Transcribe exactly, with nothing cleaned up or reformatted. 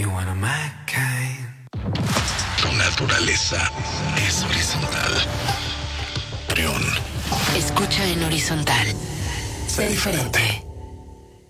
Tu naturaleza es horizontal. Trión. Escucha en horizontal. Sé diferente.